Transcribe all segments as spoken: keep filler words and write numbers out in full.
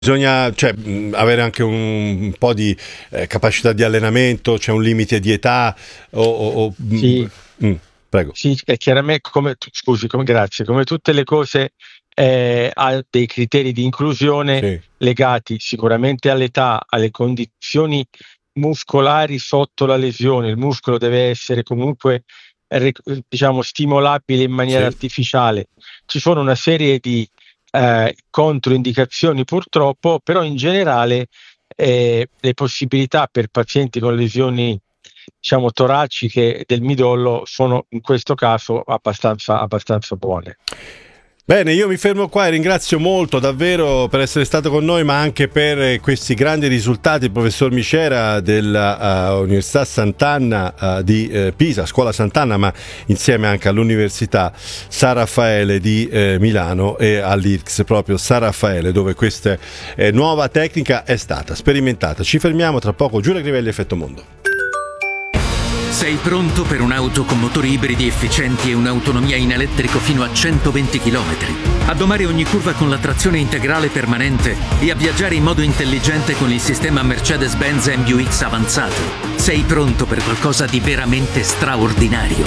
Bisogna, cioè, mh, avere anche un, un po' di eh, capacità di allenamento, c'è un limite di età o, o- o- Sì, mh, mh, prego. sì, è chiaramente come, scusi, come, grazie, come tutte le cose eh, ha dei criteri di inclusione Sì, legati sicuramente all'età, alle condizioni muscolari sotto la lesione. Il muscolo deve essere comunque rec- diciamo stimolabile in maniera sì. artificiale. Ci sono una serie di eh, controindicazioni purtroppo, però in generale eh, le possibilità per pazienti con lesioni diciamo toraciche del midollo sono in questo caso abbastanza, abbastanza buone. Bene, io mi fermo qua e ringrazio molto davvero per essere stato con noi, ma anche per eh, questi grandi risultati, il professor Micera dell'Università Sant'Anna eh, di eh, Pisa, Scuola Sant'Anna, ma insieme anche all'Università San Raffaele di eh, Milano e all'I R C S proprio San Raffaele, dove questa eh, nuova tecnica è stata sperimentata. Ci fermiamo tra poco. Giulia Crivelli, Effetto Mondo. Sei pronto per un'auto con motori ibridi efficienti e un'autonomia in elettrico fino a centoventi chilometri? A domare ogni curva con la trazione integrale permanente e a viaggiare in modo intelligente con il sistema Mercedes-Benz M U X avanzato? Sei pronto per qualcosa di veramente straordinario?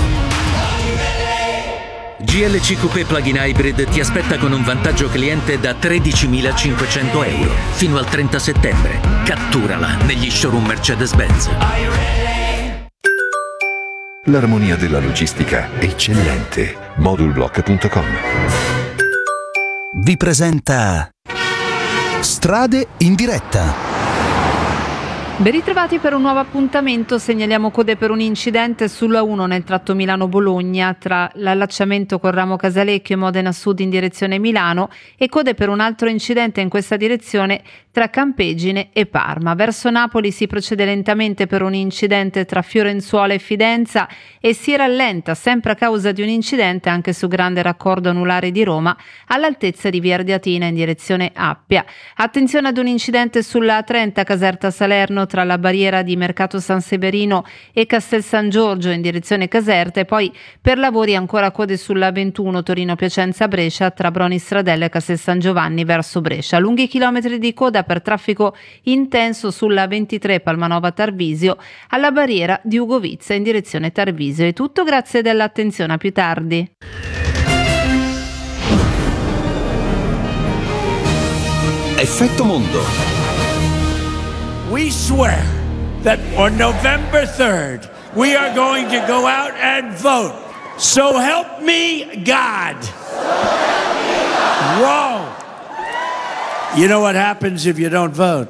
G L C Coupé Plug-in Hybrid ti aspetta con un vantaggio cliente da tredicimilacinquecento euro fino al trenta settembre. Catturala negli showroom Mercedes-Benz. L'armonia della logistica eccellente. Modulblock punto com Vi presenta Strade in diretta. Ben ritrovati per un nuovo appuntamento. Segnaliamo code per un incidente sulla uno nel tratto Milano-Bologna tra l'allacciamento con Ramo Casalecchio e Modena Sud in direzione Milano e code per un altro incidente in questa direzione tra Campegine e Parma. Verso Napoli si procede lentamente per un incidente tra Fiorenzuola e Fidenza e si rallenta sempre a causa di un incidente anche su Grande Raccordo Anulare di Roma all'altezza di Via Ardeatina in direzione Appia. Attenzione ad un incidente sulla trenta Caserta Salerno tra la barriera di Mercato San Severino e Castel San Giorgio in direzione Caserta e poi per lavori ancora code sulla ventuno Torino Piacenza Brescia tra Broni Stradella e Castel San Giovanni verso Brescia. Lunghi chilometri di coda per traffico intenso sulla ventitré Palmanova Tarvisio alla barriera di Ugovizza in direzione Tarvisio. È tutto, grazie dell'attenzione, a più tardi. Effetto Mondo. We swear that on November third, we are going to go out and vote. So help me God. Whoa. You know what happens if you don't vote?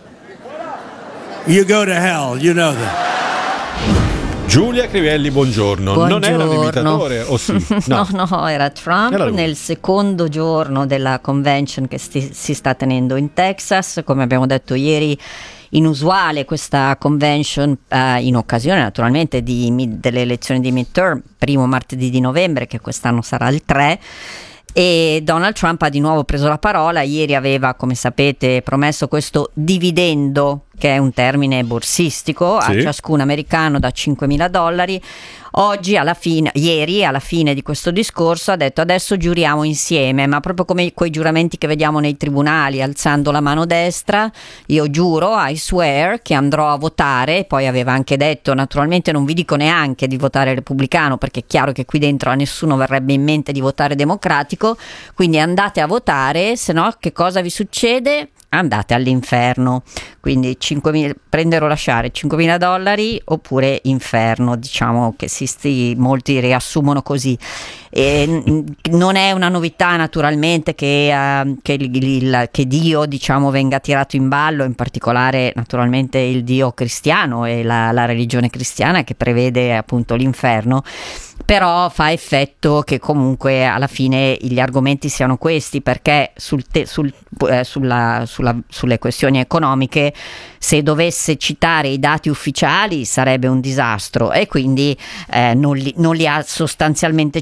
You go to hell, you know that. Giulia Crivelli, buongiorno. Buongiorno. Non era un imitatore, o sì? No, no, no, era Trump Era lui. nel secondo giorno della convention che sti- si sta tenendo in Texas. Come abbiamo detto ieri, inusuale questa convention eh, in occasione naturalmente di, mid- delle elezioni di midterm, primo martedì di novembre, che quest'anno sarà il tre. E Donald Trump ha di nuovo preso la parola. Ieri aveva, come sapete, promesso questo dividendo, che è un termine borsistico, Sì. a ciascun americano da cinquemila dollari. Oggi, alla fine, ieri, alla fine di questo discorso, ha detto: adesso giuriamo insieme, ma proprio come quei giuramenti che vediamo nei tribunali, alzando la mano destra. Io giuro, I swear, che andrò a votare. Poi aveva anche detto: naturalmente non vi dico neanche di votare repubblicano, perché è chiaro che qui dentro a nessuno verrebbe in mente di votare democratico, quindi andate a votare, se no che cosa vi succede? Andate all'inferno. Quindi cinquemila, prendere o lasciare, cinquemila dollari oppure inferno, diciamo che si sti, molti riassumono così. E n- non è una novità naturalmente che, uh, che, il, il, che Dio, diciamo, venga tirato in ballo, in particolare naturalmente il Dio cristiano e la, la religione cristiana che prevede appunto l'inferno. Però fa effetto che comunque alla fine gli argomenti siano questi, perché sul te, sul, eh, sulla, sulla, sulle questioni economiche, se dovesse citare i dati ufficiali sarebbe un disastro, e quindi eh, non, li, non li ha sostanzialmente citati,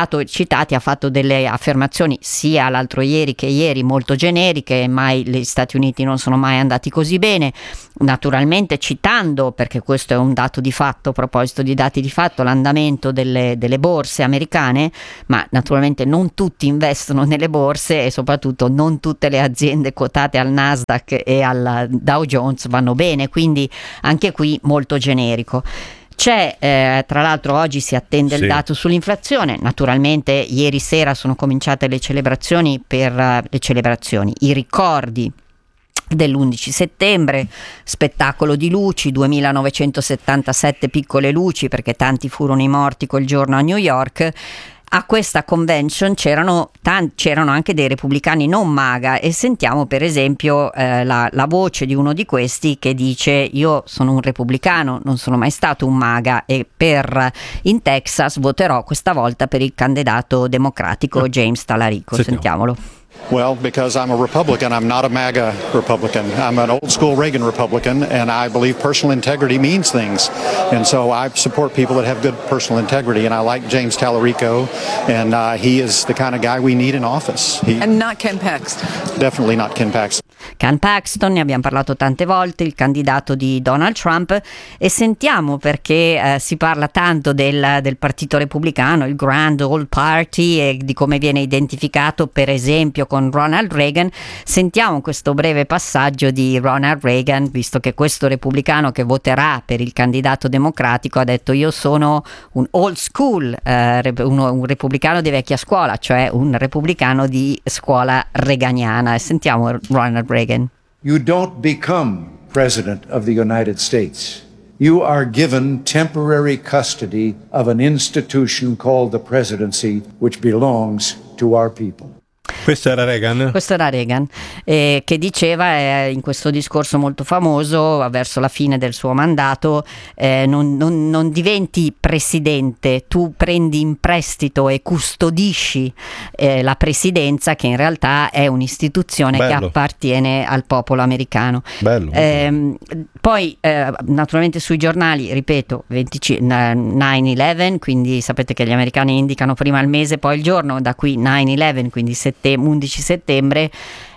stato citati, ha fatto delle affermazioni sia l'altro ieri che ieri molto generiche, mai gli Stati Uniti non sono mai andati così bene, naturalmente citando, perché questo è un dato di fatto, a proposito di dati di fatto, l'andamento delle, delle borse americane, ma naturalmente non tutti investono nelle borse e soprattutto non tutte le aziende quotate al Nasdaq e al Dow Jones vanno bene, quindi anche qui molto generico. C'è, eh, tra l'altro oggi si attende sì. il dato sull'inflazione, naturalmente ieri sera sono cominciate le celebrazioni per uh, le celebrazioni, i ricordi dell'undici settembre, spettacolo di luci, duemilanovecentosettantasette piccole luci perché tanti furono i morti quel giorno a New York. A questa convention c'erano, tanti, c'erano anche dei repubblicani non MAGA e sentiamo per esempio eh, la, la voce di uno di questi che dice: io sono un repubblicano, non sono mai stato un MAGA e per in Texas voterò questa volta per il candidato democratico James Talarico. Sentiamo. Sentiamolo. Well, because I'm a Republican, I'm not a MAGA Republican. I'm an old school Reagan Republican, and I believe personal integrity means things. And so I support people that have good personal integrity, and I like James Talarico, and uh, he is the kind of guy we need in office. He, and not Ken Paxton. Definitely not Ken Paxton. Ken Paxton, ne abbiamo parlato tante volte, il candidato di Donald Trump, e sentiamo perché eh, si parla tanto del, del partito repubblicano, il Grand Old Party, e di come viene identificato per esempio con Ronald Reagan. Sentiamo questo breve passaggio di Ronald Reagan, visto che questo repubblicano che voterà per il candidato democratico ha detto: io sono un old school, eh, uno, un repubblicano di vecchia scuola, cioè un repubblicano di scuola reganiana. E sentiamo Ronald Reagan. You don't become president of the United States. You are given temporary custody of an institution called the presidency, which belongs to our people. Questo era Reagan? Questo era Reagan, eh, che diceva eh, in questo discorso molto famoso verso la fine del suo mandato: eh, non, non, non diventi presidente, tu prendi in prestito e custodisci eh, la presidenza, che in realtà è un'istituzione Bello. che appartiene al popolo americano. Bello. Eh, poi eh, naturalmente sui giornali, ripeto, nine eleven, quindi sapete che gli americani indicano prima il mese poi il giorno, da qui nine eleven, quindi undici settembre,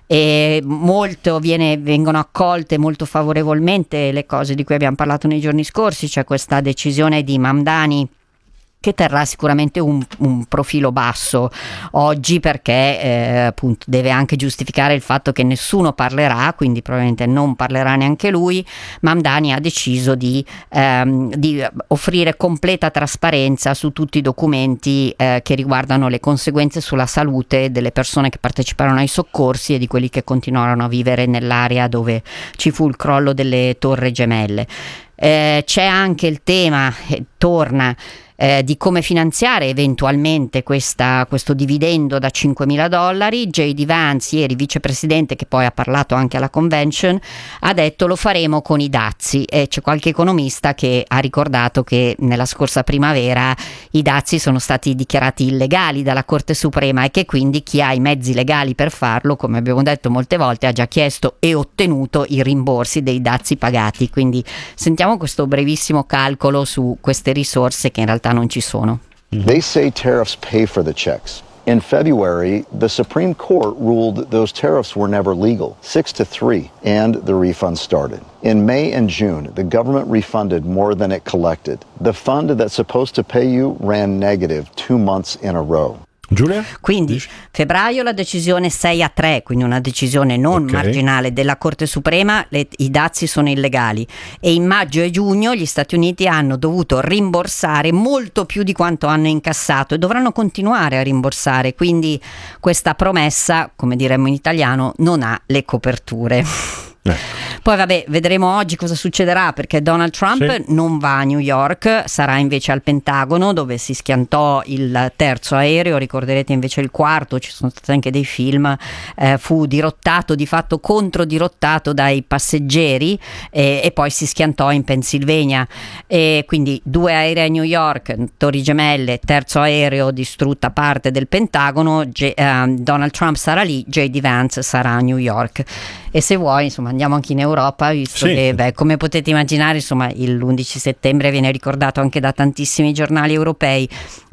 e molto viene, vengono accolte molto favorevolmente le cose di cui abbiamo parlato nei giorni scorsi. C'è questa decisione di Mamdani che terrà sicuramente un, un profilo basso oggi, perché eh, appunto deve anche giustificare il fatto che nessuno parlerà, quindi probabilmente non parlerà neanche lui. Mamdani ha deciso di, ehm, di offrire completa trasparenza su tutti i documenti eh, che riguardano le conseguenze sulla salute delle persone che parteciparono ai soccorsi e di quelli che continuarono a vivere nell'area dove ci fu il crollo delle Torri Gemelle. Eh, c'è anche il tema, eh, torna Eh, di come finanziare eventualmente questa, questo dividendo da cinquemila dollari. J D Vance, ieri vicepresidente, che poi ha parlato anche alla convention, ha detto: lo faremo con i dazi. E c'è qualche economista che ha ricordato che nella scorsa primavera i dazi sono stati dichiarati illegali dalla Corte Suprema e che quindi chi ha i mezzi legali per farlo, come abbiamo detto molte volte, ha già chiesto e ottenuto i rimborsi dei dazi pagati. Quindi sentiamo questo brevissimo calcolo su queste risorse che in realtà non ci sono. They say tariffs pay for the checks. In February, the Supreme Court ruled those tariffs were never legal, six to three, and the refund started. In May and June, the government refunded more than it collected. The fund that's supposed to pay you ran negative two months in a row. Giulia? Quindi febbraio la decisione sei a tre, quindi una decisione non okay. marginale della Corte Suprema, le, i dazi sono illegali, e in maggio e giugno gli Stati Uniti hanno dovuto rimborsare molto più di quanto hanno incassato e dovranno continuare a rimborsare, quindi questa promessa, come diremmo in italiano, non ha le coperture. Eh. Poi vabbè, vedremo oggi cosa succederà, perché Donald Trump sì. non va a New York, sarà invece al Pentagono, dove si schiantò il terzo aereo. Ricorderete invece il quarto, ci sono stati anche dei film, eh, fu dirottato, di fatto controdirottato dai passeggeri, eh, e poi si schiantò in Pennsylvania. E quindi due aerei a New York, Torri Gemelle, terzo aereo, distrutta parte del Pentagono. G- eh, Donald Trump sarà lì, J D Vance sarà a New York. E se vuoi, insomma, andiamo anche in Europa, visto sì. che, beh, come potete immaginare, insomma, l'undici settembre viene ricordato anche da tantissimi giornali europei.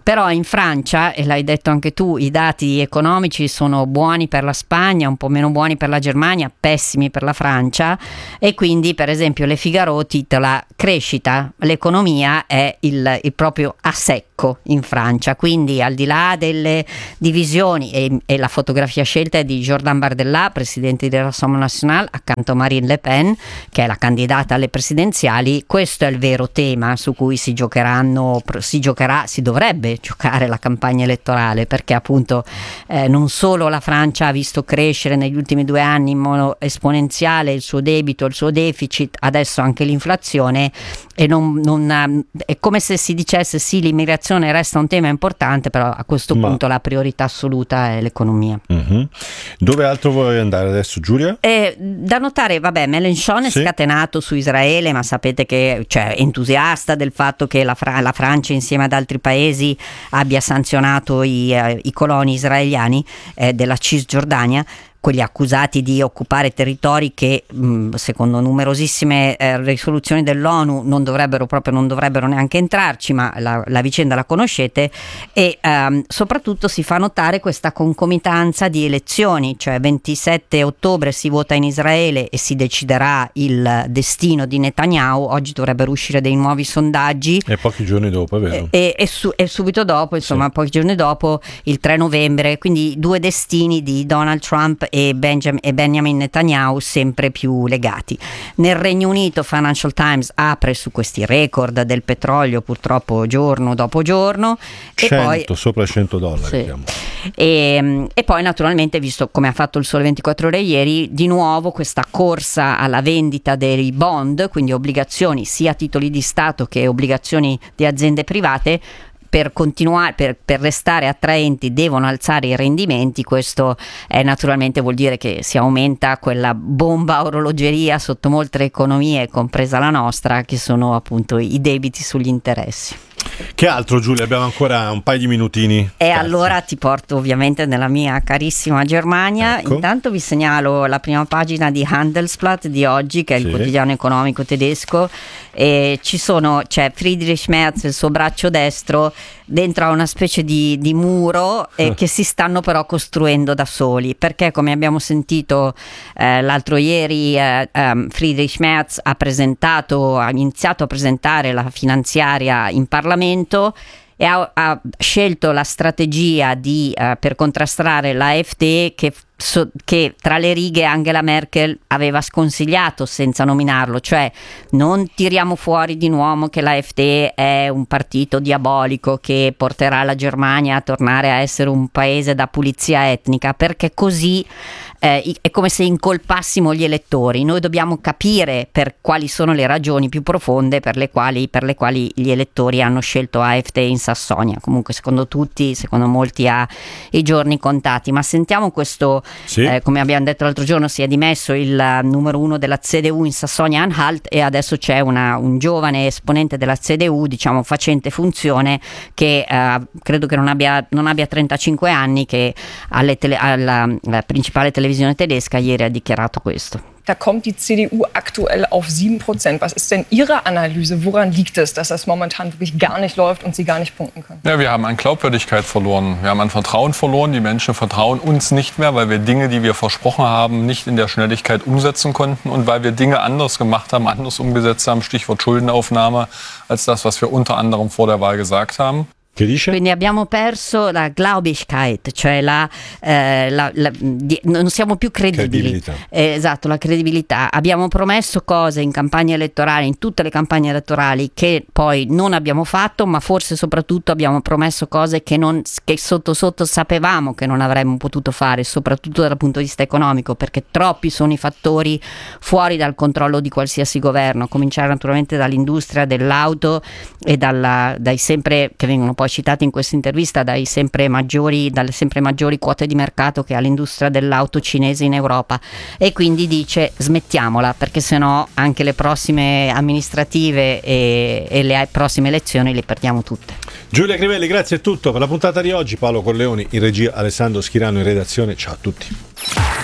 Però in Francia, e l'hai detto anche tu, i dati economici sono buoni per la Spagna, un po' meno buoni per la Germania, pessimi per la Francia, e quindi per esempio Le Figaro titola crescita, l'economia è il, il proprio a secco in Francia, quindi al di là delle divisioni, e, e la fotografia scelta è di Jordan Bardella, presidente di Rassemblement National, accanto a Marine Le Pen, che è la candidata alle presidenziali. Questo è il vero tema su cui si giocheranno, si giocherà, si dovrebbe giocare la campagna elettorale, perché appunto eh, non solo la Francia ha visto crescere negli ultimi due anni in modo esponenziale il suo debito, il suo deficit, adesso anche l'inflazione, e non, non è come se si dicesse sì, l'immigrazione resta un tema importante, però a questo ma... punto la priorità assoluta è l'economia. Mm-hmm. Dove altro vuoi andare adesso, Giulia? Eh, da notare, vabbè, Mélenchon è sì. scatenato su Israele, ma sapete che cioè, è entusiasta del fatto che la, Fra- la Francia insieme ad altri paesi abbia sanzionato i, eh, i coloni israeliani eh, della Cisgiordania, quelli accusati di occupare territori che mh, secondo numerosissime eh, risoluzioni dell'ONU non dovrebbero proprio non dovrebbero neanche entrarci, ma la, la vicenda la conoscete, e ehm, soprattutto si fa notare questa concomitanza di elezioni, cioè ventisette ottobre si vota in Israele e si deciderà il destino di Netanyahu. Oggi dovrebbero uscire dei nuovi sondaggi e pochi giorni dopo, è vero? E, e, su, e subito dopo, insomma, sì. pochi giorni dopo, il tre novembre, quindi due destini di Donald Trump e Benjamin, e Benjamin Netanyahu sempre più legati. Nel Regno Unito Financial Times apre su questi record del petrolio, purtroppo giorno dopo giorno, cento, e poi sopra cento dollari sì. e, e poi naturalmente, visto come ha fatto il Sole ventiquattro Ore ieri, di nuovo questa corsa alla vendita dei bond, quindi obbligazioni sia titoli di Stato che obbligazioni di aziende private. Per continuare, per, per restare attraenti devono alzare i rendimenti. Questo è naturalmente vuol dire che si aumenta quella bomba a orologeria sotto molte economie, compresa la nostra, che sono appunto i debiti sugli interessi. Che altro, Giulia? Abbiamo ancora un paio di minutini. E Grazie. Allora ti porto ovviamente nella mia carissima Germania. Ecco. Intanto vi segnalo la prima pagina di Handelsblatt di oggi, che è il sì. quotidiano economico tedesco. E ci sono, c'è Friedrich Merz, il suo braccio destro, dentro a una specie di, di muro eh, che si stanno però costruendo da soli, perché come abbiamo sentito eh, l'altro ieri eh, um, Friedrich Merz ha presentato, ha iniziato a presentare la finanziaria in Parlamento e ha, ha scelto la strategia di, uh, per contrastare la AfD che So, che tra le righe Angela Merkel aveva sconsigliato senza nominarlo, cioè non tiriamo fuori di nuovo che l'AfD è un partito diabolico che porterà la Germania a tornare a essere un paese da pulizia etnica, perché così eh, è come se incolpassimo gli elettori. Noi dobbiamo capire per quali sono le ragioni più profonde per le quali, per le quali gli elettori hanno scelto AfD in Sassonia. Comunque secondo tutti, secondo molti ha i giorni contati, ma sentiamo questo. Sì. Eh, come abbiamo detto l'altro giorno, si è dimesso il uh, numero uno della C D U in Sassonia-Anhalt e adesso c'è una, un giovane esponente della C D U, diciamo facente funzione, che uh, credo che non abbia, non abbia trentacinque anni, che alle tele, alla, alla principale televisione tedesca ieri ha dichiarato questo. Da kommt die C D U aktuell auf sieben Prozent. Was ist denn Ihre Analyse? Woran liegt es, dass das momentan wirklich gar nicht läuft und Sie gar nicht punkten können? Ja, wir haben an Glaubwürdigkeit verloren. Wir haben an Vertrauen verloren. Die Menschen vertrauen uns nicht mehr, weil wir Dinge, die wir versprochen haben, nicht in der Schnelligkeit umsetzen konnten und weil wir Dinge anders gemacht haben, anders umgesetzt haben, Stichwort Schuldenaufnahme, als das, was wir unter anderem vor der Wahl gesagt haben. Che dice? Quindi abbiamo perso la Glaubigkeit, cioè la, eh, la, la di, non siamo più credibili. Eh, esatto, la credibilità. Abbiamo promesso cose in campagna elettorale, in tutte le campagne elettorali, che poi non abbiamo fatto, ma forse soprattutto abbiamo promesso cose che, non, che sotto sotto sapevamo che non avremmo potuto fare, soprattutto dal punto di vista economico, perché troppi sono i fattori fuori dal controllo di qualsiasi governo, a cominciare naturalmente dall'industria dell'auto e dalla, dai sempre, che vengono poi citati in questa intervista, dai sempre maggiori, dalle sempre maggiori quote di mercato che ha l'industria dell'auto cinese in Europa, e quindi dice smettiamola, perché sennò anche le prossime amministrative e, e le prossime elezioni le perdiamo tutte. Giulia Crivelli, grazie, è tutto per la puntata di oggi. Paolo Corleoni in regia, Alessandro Schirano in redazione, ciao a tutti.